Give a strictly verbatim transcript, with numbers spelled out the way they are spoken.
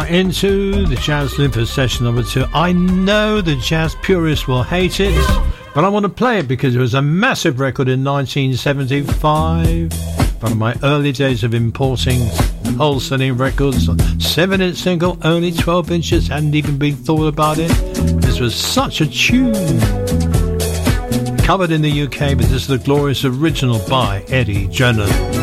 Right, into the Jazz Limp for session number two. I know the jazz purists will hate it, but I want to play it because it was a massive record in nineteen seventy-five. One of my early days of importing and wholesaling records. seven-inch single, only twelve inches, hadn't even been thought about it. This was such a tune. Covered in the U K, but this is the glorious original by Eddie Jenner.